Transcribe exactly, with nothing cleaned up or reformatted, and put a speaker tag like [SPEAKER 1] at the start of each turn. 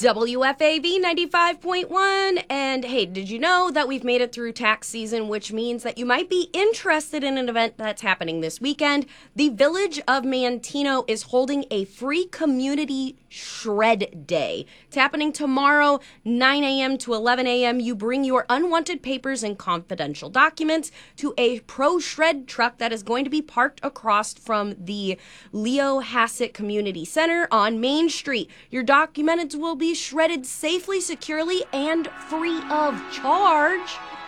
[SPEAKER 1] W F A V ninety-five point one. And hey, did you know that we've made it through tax season, which means that you might be interested in an event that's happening this weekend? The Village of Manteno is holding a free community shred day. It's happening tomorrow, nine a.m. to eleven a.m. You bring your unwanted papers and confidential documents to a pro shred truck that is going to be parked across from the Leo Hassett Community Center on Main Street. Your documents will be shredded safely, securely, and free of charge.